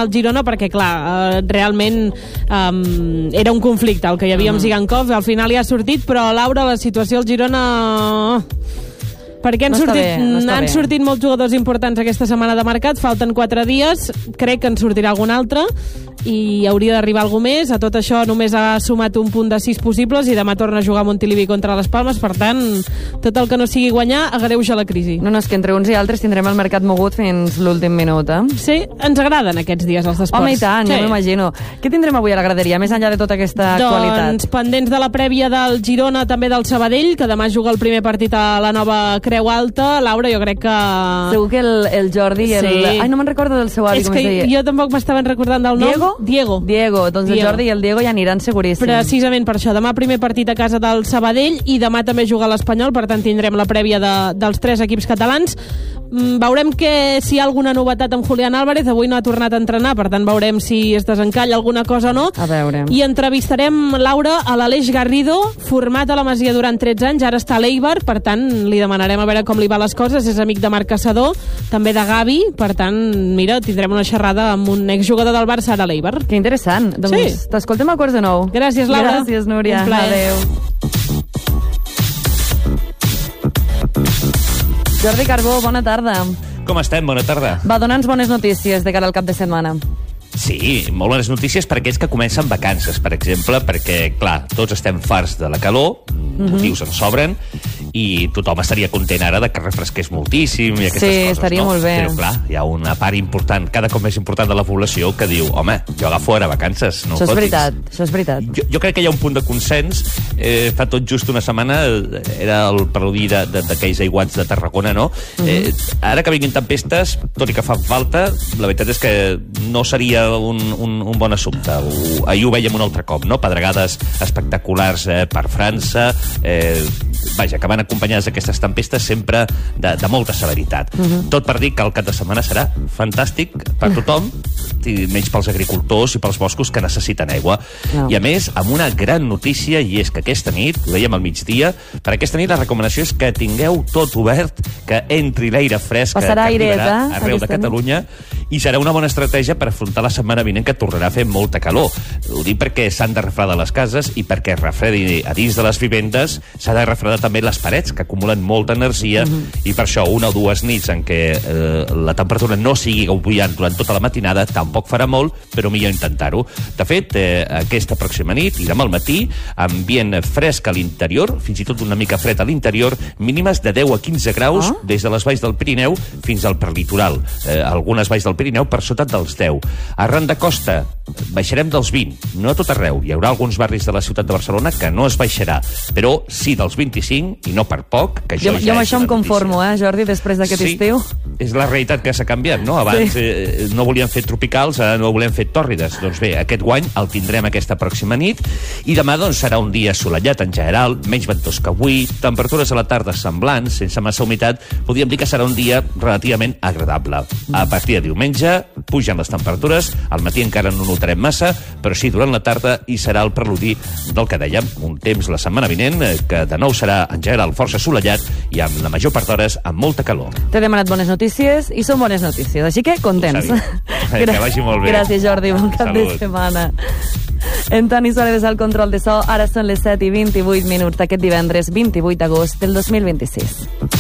el Girona, perquè, clar, realment era un conflicte el que hi havia amb Zigankov, al final ja ha sortit, però, Laura, la situació al Girona... Perquè han sortit molts jugadors importants aquesta setmana de mercat, falten 4 dies, crec que en sortirà algun altre, i hauria d'arribar algú més. A tot això només ha sumat un punt de 6 possibles i demà torna a jugar a Montilivi contra les Palmes, per tant, tot el que no sigui guanyar agreuja la crisi. No, és que entre uns i altres tindrem el mercat mogut fins l'últim minut, Sí, ens agraden aquests dies els d'esports. Home, i tant, ja m'imagino. Què tindrem avui a la graderia, més enllà de tota aquesta actualitat? Doncs pendents de la prèvia del Girona, també del Sabadell, que demà juga el primer partit a la nova Creu Alta. Laura, jo crec que... Segur que el Jordi i el... Sí. Ai, no me'n recordo del seu avi, com es deia. Jo tampoc m'estaven recordant del nom. Diego, doncs el Jordi i el Diego ja aniran seguríssim. Precisament per això. Demà primer partit a casa del Sabadell i demà també juga l'Espanyol, per tant tindrem la prèvia dels 3 equips catalans. Veurem si hi ha alguna novetat amb Julián Álvarez. Avui no ha tornat a entrenar, per tant veurem si es desencalla alguna cosa o no. A veure. I entrevistarem, Laura, a l'Aleix Garrido, format a la Masia durant 13 anys, ara està a l'Eibar, per tant li demanarem a veure com li va les coses. És amic de Marc Caçador, també de Gavi, per tant, mira, tindrem una xerrada amb un exjugador del Barça ara a l'Eibar. Que interessant. Doncs t'escoltem a 8:45. Gràcies, Laura. Gràcies, Núria. Un plaer. Adéu. Jordi Carbó, bona tarda. Com estem? Bona tarda. Va, dona'ns bones notícies de cara al cap de setmana. Sí, molt bones notícies per aquells que comencen vacances, per exemple, perquè, clar, tots estem farts de la calor, motius en sobren, i tothom estaria content ara de que refresqués moltíssim i aquestes coses, estaria no? molt bé. Però, clar, hi ha una part important, cada cop més important de la població, que diu, home, jo agafo ara vacances, no Això és fotis. veritat. Jo crec que hi ha un punt de consens. Fa tot just una setmana era el preludi d'aquells aiguats de Tarragona, no? Ara que vinguin tempestes, tot i que fan falta, la veritat és que no seria un bon assumpte. Ahir ho vèiem un altre cop, no? Pedregades espectaculars per França, vaja, que van acompanyades d'aquestes tempestes sempre de molta severitat. Tot per dir que el cap de setmana serà fantàstic per tothom, menys pels agricultors i pels boscos que necessiten aigua. I a més, amb una gran notícia, i és que aquesta nit, ho dèiem al migdia, per aquesta nit la recomanació és que tingueu tot obert, que entri l'aire fresc que arribarà arreu de Catalunya, i serà una bona estratègia per afrontar la setmana vinent, que tornarà a fer molta calor. Ho dic perquè s'han de refredar les cases, i perquè refredi a dins de les vivendes s'ha de refredar també les parets, que acumulen molta energia, i per això 1 o 2 nits en què la temperatura no sigui gaudint durant tota la matinada tampoc farà molt, però millor intentar-ho. De fet, aquesta pròxima nit i demà al matí, ambient fresc a l'interior, fins i tot una mica fred a l'interior, mínimes de 10 a 15 graus des de les valls del Pirineu fins al prelitoral. Algunes valls del Pirineu per sota dels 10. Arran de costa, baixarem dels 20, no a tot arreu. Hi haurà alguns barris de la ciutat de Barcelona que no es baixarà, però sí dels 25, i no per poc, que jo amb això em conformo, Jordi, després d'aquest estiu. És la realitat que s'ha canviat, no? Abans no volien fer tropicals, ara no volem fer tòrrides. Doncs bé, aquest guany el tindrem aquesta pròxima nit, i demà doncs serà un dia assolellat en general, menys ventós que avui, temperatures a la tarda semblants, sense massa humitat. Podríem dir que serà un dia relativament agradable. A partir de diumenge pugen les temperatures, al matí encara no notarem massa, però sí durant la tarda, i serà el preludi del que dèiem, un temps la setmana vinent que de nou serà en general força assolellat i amb la major part d'hores amb molta calor. T'he demanat bones notícies i són bones notícies, així que contents. Que vagi molt bé. Gràcies, Jordi, bon cap de setmana. En Toni Soledes al control de so, ara són les 7:28 aquest divendres 28 d'agost del 2026.